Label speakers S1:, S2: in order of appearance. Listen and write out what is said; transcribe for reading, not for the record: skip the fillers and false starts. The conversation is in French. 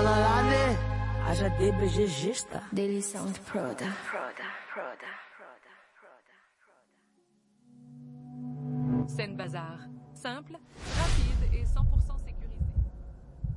S1: banalade, haja DBGGista.
S2: Daily Sound Proda.
S3: Scène Bazar. Simple, rapide.